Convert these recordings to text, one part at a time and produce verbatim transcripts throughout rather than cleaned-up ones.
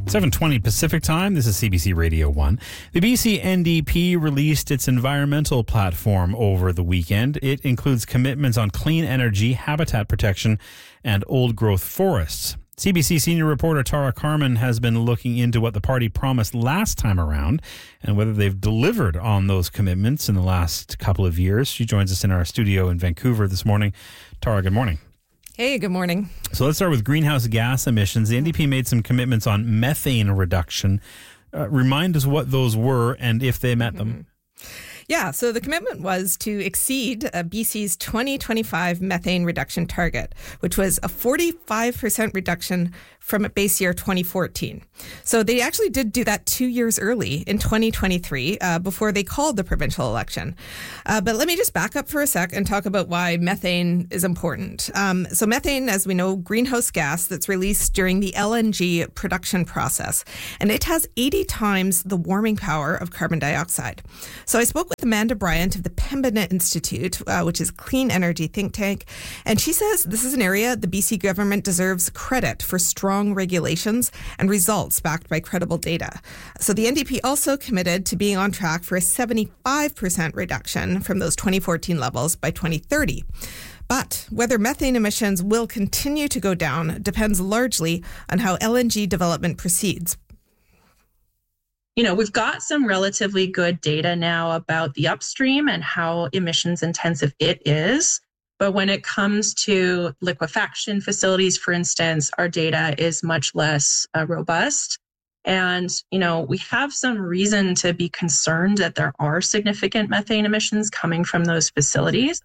seven twenty Pacific Time. This is C B C Radio one. The B C N D P released its environmental platform over the weekend. It includes commitments on clean energy, habitat protection, and old-growth forests. C B C senior reporter Tara Carman has been looking into what the party promised last time around and whether they've delivered on those commitments in the last couple of years. She joins us in our studio in Vancouver this morning. Tara, good morning. Hey, good morning. So let's start with greenhouse gas emissions. The N D P made some commitments on methane reduction. Uh, remind us what those were and if they met them. Yeah, so the commitment was to exceed uh, B C's twenty twenty-five methane reduction target, which was a forty-five percent reduction from base year twenty fourteen. So they actually did do that two years early in twenty twenty-three uh, before they called the provincial election. Uh, but let me just back up for a sec and talk about why methane is important. Um, so methane, as we know, greenhouse gas that's released during the L N G production process, and it has eighty times the warming power of carbon dioxide. So I spoke with Amanda Bryant of the Pembina Institute, uh, which is a clean energy think tank, and she says this is an area the B C government deserves credit for strong regulations and results backed by credible data. So the N D P also committed to being on track for a seventy-five percent reduction from those twenty fourteen levels by twenty thirty. But whether methane emissions will continue to go down depends largely on how L N G development proceeds. You know, we've got some relatively good data now about the upstream and how emissions intensive it is. But when it comes to liquefaction facilities, for instance, our data is much less uh, robust. And, you know, we have some reason to be concerned that there are significant methane emissions coming from those facilities.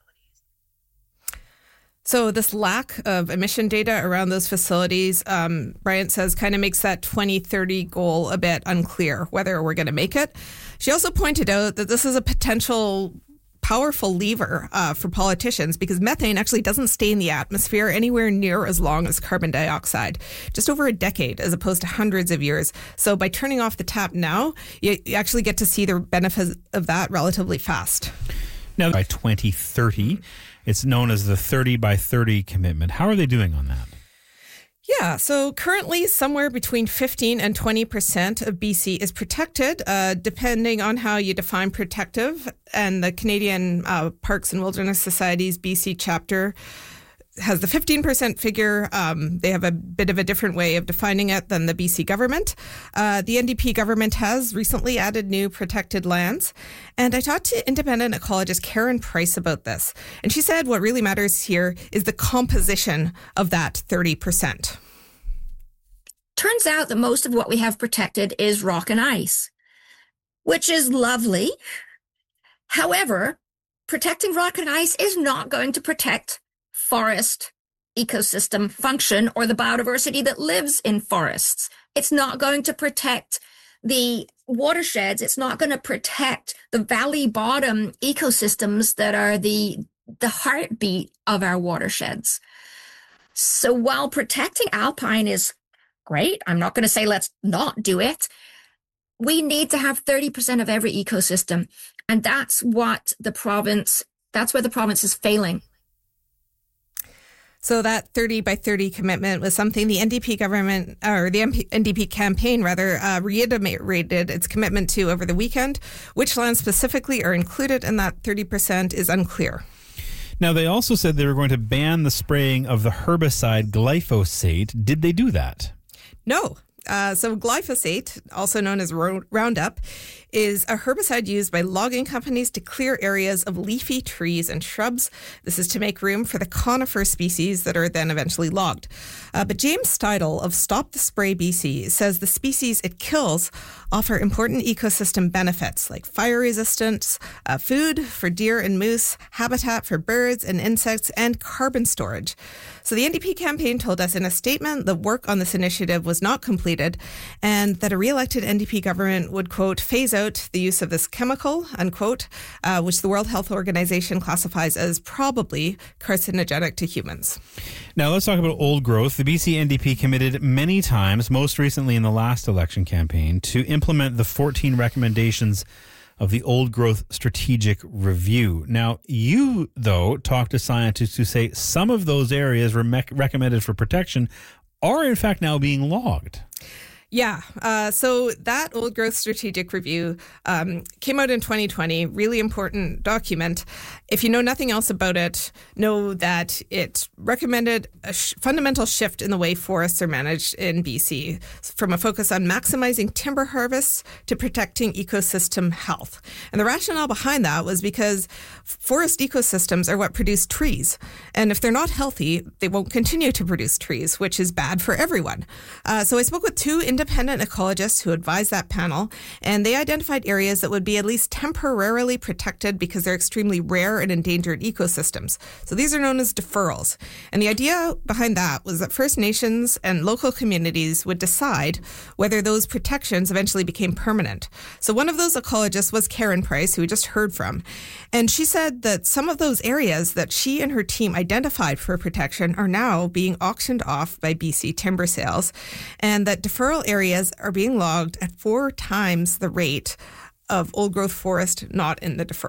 So this lack of emission data around those facilities, um, Bryant says, kind of makes that twenty thirty goal a bit unclear, whether we're going to make it. She also pointed out that this is a potential powerful lever uh, for politicians because methane actually doesn't stay in the atmosphere anywhere near as long as carbon dioxide, just over a decade as opposed to hundreds of years. So by turning off the tap now, you, you actually get to see the benefits of that relatively fast. Now, by twenty thirty, it's known as the thirty by thirty commitment. How are they doing on that? Yeah, so currently somewhere between fifteen and twenty percent of B C is protected, uh, depending on how you define protective. And the Canadian uh, Parks and Wilderness Society's B C chapter has the fifteen percent figure. Um, they have a bit of a different way of defining it than the B C government. Uh, the N D P government has recently added new protected lands. And I talked to independent ecologist Karen Price about this. And she said what really matters here is the composition of that thirty percent. Turns out that most of what we have protected is rock and ice, which is lovely. However, protecting rock and ice is not going to protect forest ecosystem function or the biodiversity that lives in forests. It's not going to protect the watersheds. It's not going to protect the valley bottom ecosystems that are the, the heartbeat of our watersheds. So while protecting alpine is great, I'm not going to say let's not do it. We need to have thirty percent of every ecosystem. And that's what the province, that's where the province is failing. So that thirty by thirty commitment was something the N D P government, or the N D P campaign rather, uh, reiterated its commitment to over the weekend. Which lands specifically are included in that thirty percent is unclear. Now, they also said they were going to ban the spraying of the herbicide glyphosate. Did they do that? No. Uh, so glyphosate, also known as Roundup, is a herbicide used by logging companies to clear areas of leafy trees and shrubs. This is to make room for the conifer species that are then eventually logged. Uh, but James Steidel of Stop the Spray B C says the species it kills offer important ecosystem benefits like fire resistance, uh, food for deer and moose, habitat for birds and insects, and carbon storage. So the N D P campaign told us in a statement that work on this initiative was not completed and that a re-elected N D P government would, quote, phase out the use of this chemical, unquote, uh, which the World Health Organization classifies as probably carcinogenic to humans. Now let's talk about old growth. The B C N D P committed many times, most recently in the last election campaign, to implement the fourteen recommendations of the Old Growth Strategic Review. Now, you, though, talk to scientists who say some of those areas re- recommended for protection are, in fact, now being logged. Yeah. Uh, so that Old Growth Strategic Review um, came out in twenty twenty, really important document. If you know nothing else about it, know that it recommended a sh- fundamental shift in the way forests are managed in B C, from a focus on maximizing timber harvests to protecting ecosystem health. And the rationale behind that was because forest ecosystems are what produce trees. And if they're not healthy, they won't continue to produce trees, which is bad for everyone. Uh, so I spoke with two independent ecologists who advised that panel, and they identified areas that would be at least temporarily protected because they're extremely rare and endangered ecosystems. So these are known as deferrals. And the idea behind that was that First Nations and local communities would decide whether those protections eventually became permanent. So one of those ecologists was Karen Price, who we just heard from. And she said that some of those areas that she and her team identified for protection are now being auctioned off by B C timber sales, and that deferral areas are being logged at four times the rate of old growth forest not in the deferral